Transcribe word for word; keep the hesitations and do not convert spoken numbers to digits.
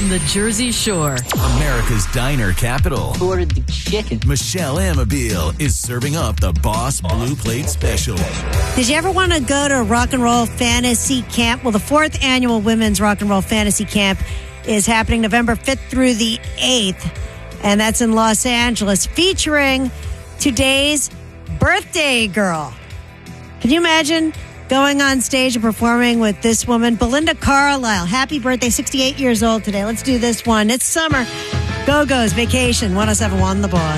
From the Jersey Shore, America's diner capital. Who ordered the chicken? Michelle Amabile is serving up the Boss Blue Plate Special. Did you ever want to go to a rock and roll fantasy camp? Well, the fourth annual Women's Rock and Roll Fantasy Camp is happening November fifth through the eighth, and that's in Los Angeles, featuring today's birthday girl. Can you imagine going on stage and performing with this woman, Belinda Carlisle? Happy birthday, sixty-eight years old today. Let's do this one. It's summer. Go-Go's Vacation, one oh seven point one The Boss.